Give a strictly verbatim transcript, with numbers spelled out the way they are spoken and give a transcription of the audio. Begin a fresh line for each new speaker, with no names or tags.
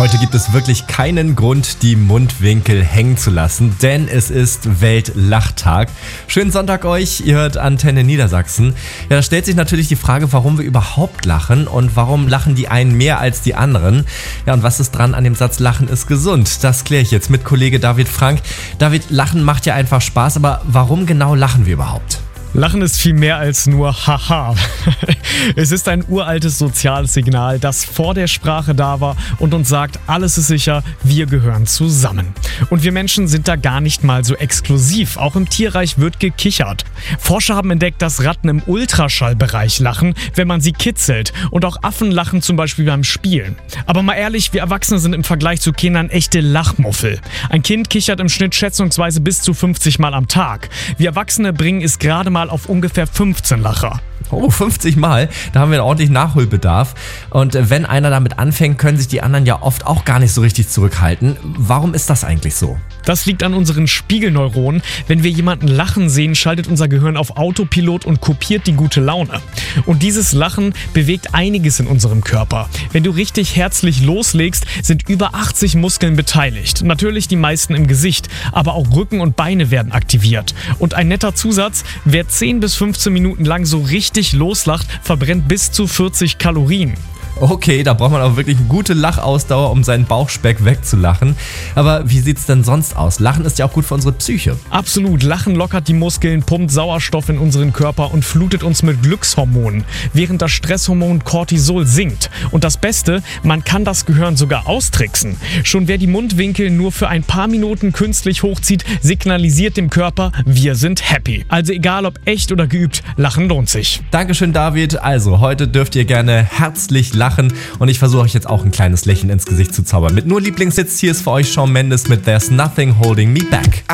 Heute gibt es wirklich keinen Grund, die Mundwinkel hängen zu lassen, denn es ist Weltlachtag. Schönen Sonntag euch, ihr hört Antenne Niedersachsen. Ja, da stellt sich natürlich die Frage, warum wir überhaupt lachen und warum lachen die einen mehr als die anderen. Ja, und was ist dran an dem Satz, Lachen ist gesund? Das kläre ich jetzt mit Kollege David Frank. David, Lachen macht ja einfach Spaß, aber warum genau lachen wir überhaupt?
Lachen ist viel mehr als nur Haha. Es ist ein uraltes soziales Signal, das vor der Sprache da war und uns sagt, alles ist sicher, wir gehören zusammen. Und wir Menschen sind da gar nicht mal so exklusiv. Auch im Tierreich wird gekichert. Forscher haben entdeckt, dass Ratten im Ultraschallbereich lachen, wenn man sie kitzelt. Und auch Affen lachen zum Beispiel beim Spielen. Aber mal ehrlich, wir Erwachsene sind im Vergleich zu Kindern echte Lachmuffel. Ein Kind kichert im Schnitt schätzungsweise bis zu fünfzig Mal am Tag. Wir Erwachsene bringen es gerade mal auf ungefähr fünfzehn Lacher.
Oh, fünfzig Mal, da haben wir ordentlich Nachholbedarf. Und wenn einer damit anfängt, können sich die anderen ja oft auch gar nicht so richtig zurückhalten. Warum ist das eigentlich so?
Das liegt an unseren Spiegelneuronen. Wenn wir jemanden lachen sehen, schaltet unser Gehirn auf Autopilot und kopiert die gute Laune. Und dieses Lachen bewegt einiges in unserem Körper. Wenn du richtig herzlich loslegst, sind über achtzig Muskeln beteiligt. Natürlich die meisten im Gesicht, aber auch Rücken und Beine werden aktiviert. Und ein netter Zusatz, wer zehn bis fünfzehn Minuten lang so richtig loslacht, verbrennt bis zu vierzig Kalorien.
Okay, da braucht man auch wirklich eine gute Lachausdauer, um seinen Bauchspeck wegzulachen. Aber wie sieht's denn sonst aus? Lachen ist ja auch gut für unsere Psyche.
Absolut. Lachen lockert die Muskeln, pumpt Sauerstoff in unseren Körper und flutet uns mit Glückshormonen, während das Stresshormon Cortisol sinkt. Und das Beste, man kann das Gehirn sogar austricksen. Schon wer die Mundwinkel nur für ein paar Minuten künstlich hochzieht, signalisiert dem Körper, wir sind happy. Also egal ob echt oder geübt, Lachen lohnt sich.
Dankeschön, David. Also, heute dürft ihr gerne herzlich lachen. Und ich versuche euch jetzt auch ein kleines Lächeln ins Gesicht zu zaubern. Mit nur Lieblingshits, hier ist für euch Shawn Mendes mit There's Nothing Holding Me Back.